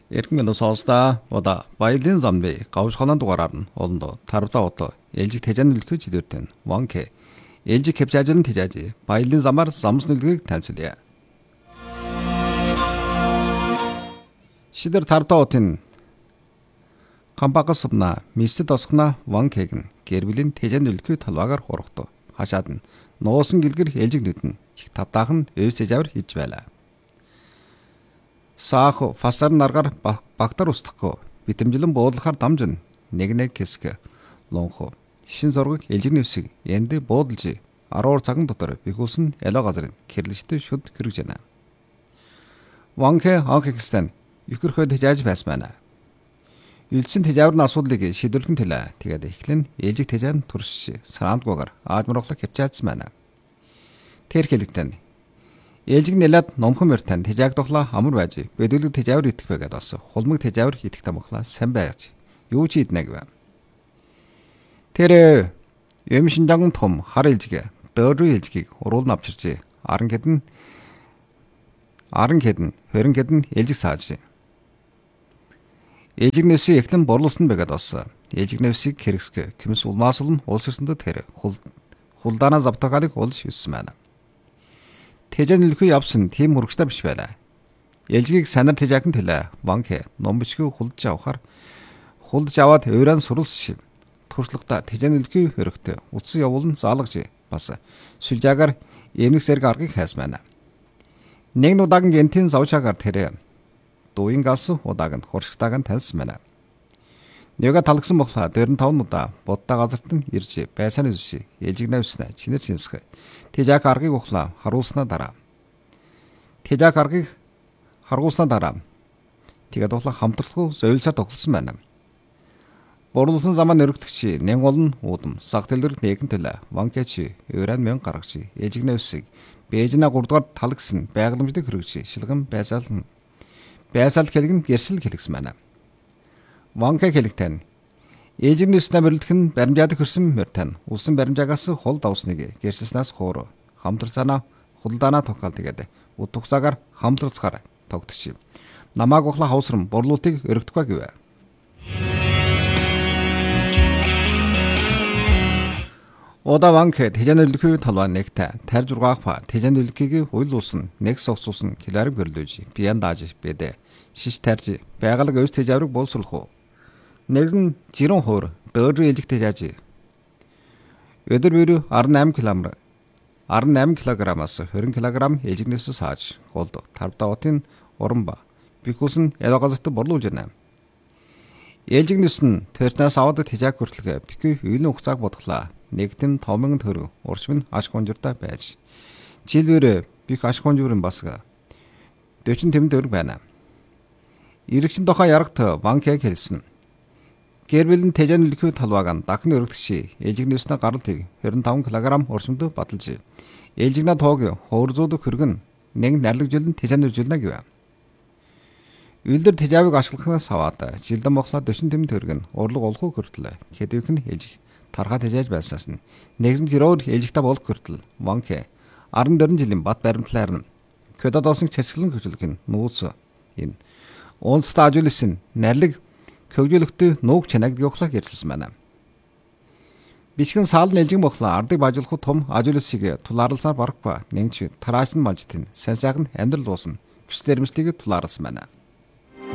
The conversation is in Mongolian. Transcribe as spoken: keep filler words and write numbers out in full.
Эргэн сонсда ода баялын замны гавшханан дугаараар нь олондоо тарвда ото ээлжиг тэжэн нөлхөө чидэртэн ванке ээлжиг хэвжаажлан тэжаажи баялын замаар замс нөлгийг танилцуулъя. Шидэр тарвда отын камбагасна мисэд осхна ванкег нь гэрбилийн тэжэн нөлхөө талваагаар хурахту хашаад нь нуусан гэлгэр ээлжиг нүдэн их тавтаахан өвс тэжавар хийж байлаа. Саах фасар наргаар багтар устгахгүй битэмжлэн буудлахаар дамжин нэг нэг хэсэг лонхо шин зургийг ээлжиг нэвсэг энд буудалж аруур цаган дотор бихүүлсэн ялаа газрын гэрлэжтэй шүд хэрэгж байна. Ванке анхэгстэн юкэрхөд тэжааж байсмана. Үлдсэн тэжааврын асуудлыг шийдвэрлэх тэлээ. Тэгээд эхлэн ээлжиг тэжаан турш сараандгүйгээр аажмарлах хөвчаадсан байна. Тэр хэлэгтэн ээлжиг нэлээд номхон мөртэн тэжааг тухла амар байж бэдүүлэг тэжаавар идэх байгаад бас хулмаг тэжаавар идэх тамхлаа сайн байж юу ч иднэ гэв. Тэр юм шинжаан том хар ээлжиг дөөрөө ээлжгийг уруул навчирч аран гэдэн аран гэдэн хорин гэдэн ээлжиг сааж ээлжиг нэвсийг эхлэн борлуулсан байгаад бас ээлжиг нэвсийг хэрэгсгэ кэмс улмаасл нь уулсэрсэндээ тэр хул хулдаана завтагалыг уулж юусэн байна. Тэжэн нөлхөө явсан тийм хөргөстэй биш байлаа. Ээлжгийг санаар тэжаахан тэлээ. Ванке ном бичгүй хулдж авахаар хулдж аваад өөрөнд суралц туршлагата тэжэн нөлхөө хөрөгтэй. Утсан явуулан заалгаж бас сүлжаагаар эмнэг сэрг аргыг хайсмана. Нэг нудагийн гентийн завчаагаар тэрэ дуин гас удааг нь хуршигтайг нь таньсан байна. Нэгэ талгсан бохла дөрвөн таван удаа буддаа газарт нь ирж байсан үсэ ээлжиг навснаа чинэр чинсэх тэжаак аргыг ухлаа харуулснаа дараа тэжаак аргыг харгуулснаа дараа тэгээд ухлаа хамтралгүй зөөлсөөр тоглосон байна. Борлуулсан замаа нөрөгдөгчи нэн олон уудам саг тэлэр нэгэн тэлэ ванкэчи өрөөнд мэн гаргачи ээлжиг навсыг бэжнэ гурав дахь талагсан байгаламжтай хөрөгчи шилгэн байсаал байсаал хэлгэн гэрсэл хэлгсэн байна. Ванке хэлэгтэн ээлжиг нүснэ мөрлөх нь баримжаад хөрсөн мөртэн улсын баримжаагаас хол давсныг гэрсэснээс хуур хамтрцаана хулдаана тохиол тэгээд утгацаагаар хамларцгаар тогтчих. Намааг ухла хавсрам борлуултыг өргөдөхгүй гэв. Ода ванке тэжэн нөлхөө талваа нэгтэ тар зургаах па тэжэн нөлхийг уйлуулсан нэг согсуусан киларыг бөрлөөж биян дааж бэдэ шиш тарж байгалаг өвс тэжаврыг боловсруулах уу. Нэгэн жирэн хуур дөөрөө ээлжиг тэжааж өдөр бүрөө арван килограмм арван восемь килограммаас двадцать килограмм ээлжиг нэвс сааж голд тарвда отын уран ба бихүүлсэн ялаа газарт борлуулж байна. Ээлжиг нэвс нь тэрнээс аваад тэжааг хүртэлгээ бихүү үеийн хугацааг бодглаа. Нэгдэн таван мянган төгрөг урчим нь аш гонжуртай байж жилбэрэ бих аш гонжурын бас дөрвөн тэмдэг төгрөг байна. Иргэшин дохоо ярагт банкыг хэлсэн. Гэрбэлэн тэжэн нөлхөө талваагаан дахин өргөдөгчи ээлжиг нэвснэ гаралтыг двадцать пять килограмм урсамд баталж ээлжигнэ тоог хуурзууд хөргөн нэг нарлагжуулан тэжэн нөлжүүлнэ гэв. Үлдэр тэжаавыг ашиглахнаас аваад жилдэн мохлоо дөрвөн тэмдэг төгрөг нь урлаг олох хүртэл хэдвэх нь ээлжиг тархаа тэжээж байснаас нь нэгэн зөрөөр ээлжигтэй болох хүртэл ванке арван дөрвөн жилийн бат баримтлаар нь кододосын цэцгэлэн хөжлөх нь нууц энэ онцтой ажуулсан нарлиг хөгжүүлэгтэй нууг чанаг гохлах ярьсан байна. Бишгэн саалн ээлжиг мохлоо ардыг бажуулах том ажуулсыг тулаарласаар барахгүй нэгч тарааш нь малжтын сайн сайхан амьдрал дуусна. Хүчлэрэмжлийг тулаарласан байна.